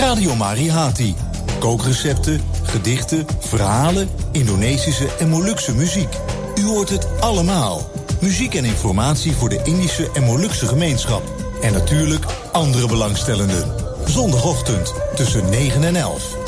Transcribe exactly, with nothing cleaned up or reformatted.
Radio Marihati. Kookrecepten, gedichten, verhalen, Indonesische en Molukse muziek. U hoort het allemaal. Muziek en informatie voor de Indische en Molukse gemeenschap. En natuurlijk andere belangstellenden. Zondagochtend tussen negen en elf.